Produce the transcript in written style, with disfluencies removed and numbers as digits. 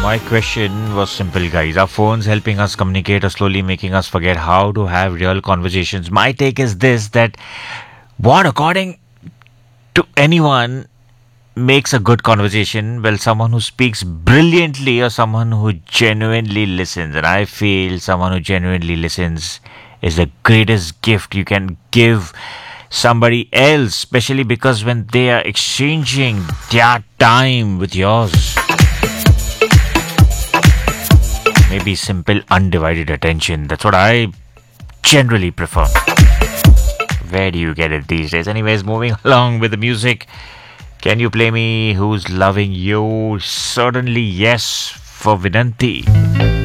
My question was simple, guys. Are phones helping us communicate or slowly making us forget how to have real conversations? My take is this, that what, according to anyone, makes a good conversation? Well, someone who speaks brilliantly or someone who genuinely listens. And I feel someone who genuinely listens is the greatest gift you can give somebody else, especially because when they are exchanging their time with yours. Maybe simple, undivided attention. That's what I generally prefer. Where do you get it these days? Anyways, moving along with the music. Can you play me Who's Loving You? Certainly yes, for Vinanti.